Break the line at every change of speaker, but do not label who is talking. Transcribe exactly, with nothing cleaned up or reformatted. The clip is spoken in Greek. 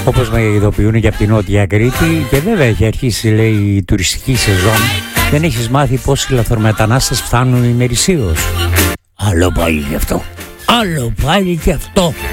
όπως με ειδοποιούν και από την Νότια Κρήτη. Και βέβαια έχει αρχίσει, λέει, η τουριστική σεζόν. Δεν έχεις μάθει πόσοι λαθρομετανάστες φτάνουν ημερησίως? Άλλο πάλι και αυτό. Άλλο πάλι και αυτό.